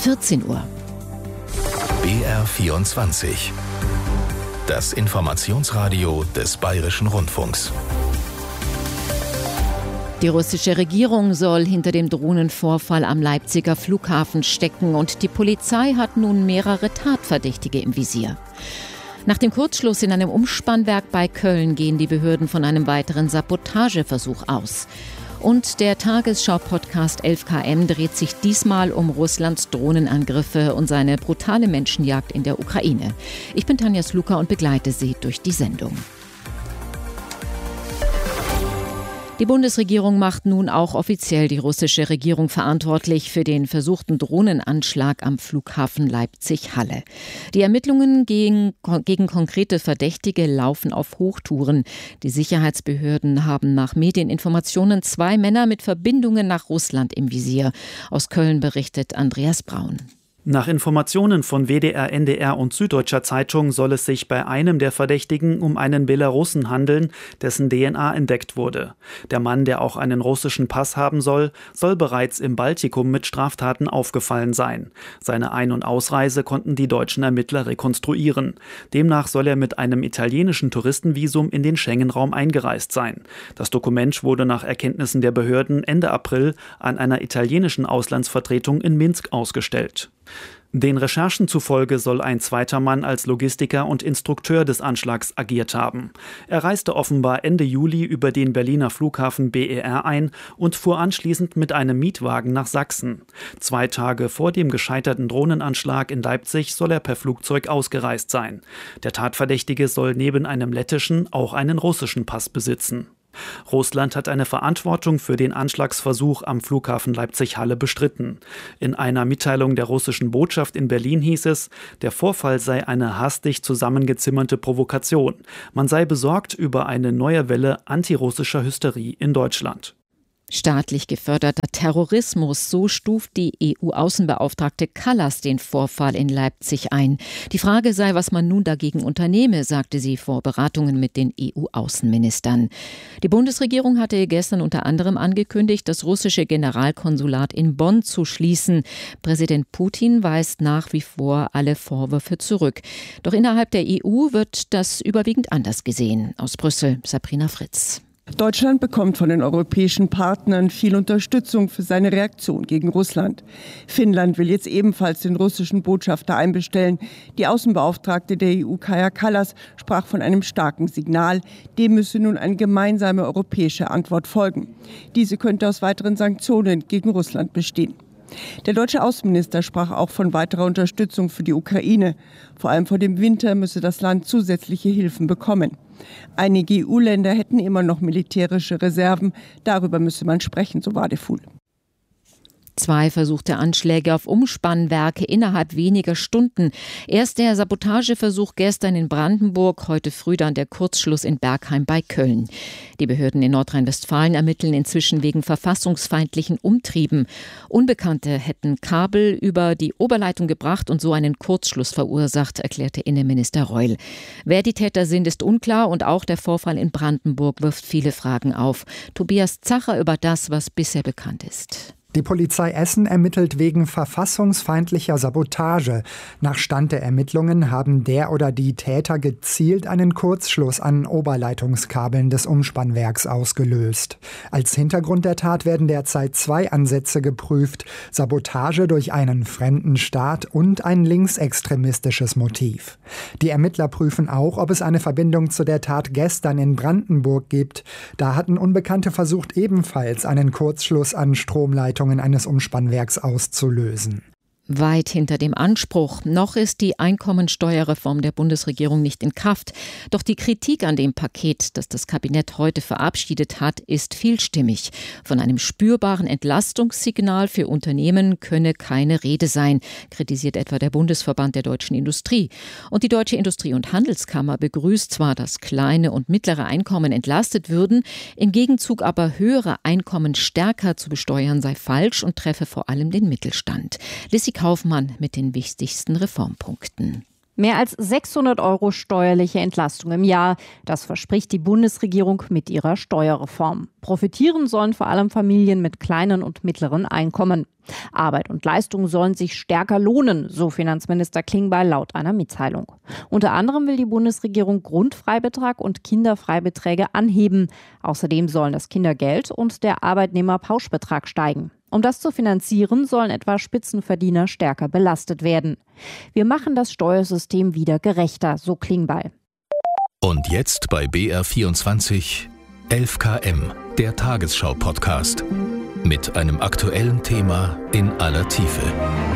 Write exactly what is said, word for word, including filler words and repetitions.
vierzehn Uhr. B R vierundzwanzig. Das Informationsradio des Bayerischen Rundfunks. Die russische Regierung soll hinter dem Drohnenvorfall am Leipziger Flughafen stecken und die Polizei hat nun mehrere Tatverdächtige im Visier. Nach dem Kurzschluss in einem Umspannwerk bei Köln gehen die Behörden von einem weiteren Sabotageversuch aus. Und der Tagesschau-Podcast elf K M dreht sich diesmal um Russlands Drohnenangriffe und seine brutale Menschenjagd in der Ukraine. Ich bin Tanja Sluka und begleite Sie durch die Sendung. Die Bundesregierung macht nun auch offiziell die russische Regierung verantwortlich für den versuchten Drohnenanschlag am Flughafen Leipzig-Halle. Die Ermittlungen gegen, gegen konkrete Verdächtige laufen auf Hochtouren. Die Sicherheitsbehörden haben nach Medieninformationen zwei Männer mit Verbindungen nach Russland im Visier. Aus Köln berichtet Andreas Braun. Nach Informationen von W D R, N D R und Süddeutscher Zeitung soll es sich bei einem der Verdächtigen um einen Belarussen handeln, dessen D N A entdeckt wurde. Der Mann, der auch einen russischen Pass haben soll, soll bereits im Baltikum mit Straftaten aufgefallen sein. Seine Ein- und Ausreise konnten die deutschen Ermittler rekonstruieren. Demnach soll er mit einem italienischen Touristenvisum in den Schengen-Raum eingereist sein. Das Dokument wurde nach Erkenntnissen der Behörden Ende April an einer italienischen Auslandsvertretung in Minsk ausgestellt. Den Recherchen zufolge soll ein zweiter Mann als Logistiker und Instrukteur des Anschlags agiert haben. Er reiste offenbar Ende Juli über den Berliner Flughafen B E R ein und fuhr anschließend mit einem Mietwagen nach Sachsen. Zwei Tage vor dem gescheiterten Drohnenanschlag in Leipzig soll er per Flugzeug ausgereist sein. Der Tatverdächtige soll neben einem lettischen auch einen russischen Pass besitzen. Russland hat eine Verantwortung für den Anschlagsversuch am Flughafen Leipzig-Halle bestritten. In einer Mitteilung der russischen Botschaft in Berlin hieß es, der Vorfall sei eine hastig zusammengezimmerte Provokation. Man sei besorgt über eine neue Welle antirussischer Hysterie in Deutschland. Staatlich geförderter Terrorismus, so stuft die E U-Außenbeauftragte Kallas den Vorfall in Leipzig ein. Die Frage sei, was man nun dagegen unternehme, sagte sie vor Beratungen mit den E U-Außenministern. Die Bundesregierung hatte gestern unter anderem angekündigt, das russische Generalkonsulat in Bonn zu schließen. Präsident Putin weist nach wie vor alle Vorwürfe zurück. Doch innerhalb der E U wird das überwiegend anders gesehen. Aus Brüssel, Sabrina Fritz. Deutschland bekommt von den europäischen Partnern viel Unterstützung für seine Reaktion gegen Russland. Finnland will jetzt ebenfalls den russischen Botschafter einbestellen. Die Außenbeauftragte der E U, Kaja Kallas, sprach von einem starken Signal. Dem müsse nun eine gemeinsame europäische Antwort folgen. Diese könnte aus weiteren Sanktionen gegen Russland bestehen. Der deutsche Außenminister sprach auch von weiterer Unterstützung für die Ukraine. Vor allem vor dem Winter müsse das Land zusätzliche Hilfen bekommen. Einige E U-Länder hätten immer noch militärische Reserven. Darüber müsse man sprechen, so Wadefuhl. Zwei versuchte Anschläge auf Umspannwerke innerhalb weniger Stunden. Erst der Sabotageversuch gestern in Brandenburg, heute früh dann der Kurzschluss in Bergheim bei Köln. Die Behörden in Nordrhein-Westfalen ermitteln inzwischen wegen verfassungsfeindlichen Umtrieben. Unbekannte hätten Kabel über die Oberleitung gebracht und so einen Kurzschluss verursacht, erklärte Innenminister Reul. Wer die Täter sind, ist unklar und auch der Vorfall in Brandenburg wirft viele Fragen auf. Tobias Zacher über das, was bisher bekannt ist. Die Polizei Essen ermittelt wegen verfassungsfeindlicher Sabotage. Nach Stand der Ermittlungen haben der oder die Täter gezielt einen Kurzschluss an Oberleitungskabeln des Umspannwerks ausgelöst. Als Hintergrund der Tat werden derzeit zwei Ansätze geprüft: Sabotage durch einen fremden Staat und ein linksextremistisches Motiv. Die Ermittler prüfen auch, ob es eine Verbindung zu der Tat gestern in Brandenburg gibt. Da hatten Unbekannte versucht, ebenfalls einen Kurzschluss an Stromleitungen eines Umspannwerks auszulösen. Weit hinter dem Anspruch. Noch ist die Einkommensteuerreform der Bundesregierung nicht in Kraft. Doch die Kritik an dem Paket, das das Kabinett heute verabschiedet hat, ist vielstimmig. Von einem spürbaren Entlastungssignal für Unternehmen könne keine Rede sein, kritisiert etwa der Bundesverband der deutschen Industrie. Und die Deutsche Industrie- und Handelskammer begrüßt zwar, dass kleine und mittlere Einkommen entlastet würden, im Gegenzug aber höhere Einkommen stärker zu besteuern sei falsch und treffe vor allem den Mittelstand. Lissi Kaufmann mit den wichtigsten Reformpunkten. Mehr als sechshundert Euro steuerliche Entlastung im Jahr. Das verspricht die Bundesregierung mit ihrer Steuerreform. Profitieren sollen vor allem Familien mit kleinen und mittleren Einkommen. Arbeit und Leistung sollen sich stärker lohnen, so Finanzminister Klingbeil laut einer Mitteilung. Unter anderem will die Bundesregierung Grundfreibetrag und Kinderfreibeträge anheben. Außerdem sollen das Kindergeld und der Arbeitnehmerpauschbetrag steigen. Um das zu finanzieren, sollen etwa Spitzenverdiener stärker belastet werden. Wir machen das Steuersystem wieder gerechter, so Klingbeil. Und jetzt bei B R vierundzwanzig elf K M, der Tagesschau-Podcast. Mit einem aktuellen Thema in aller Tiefe.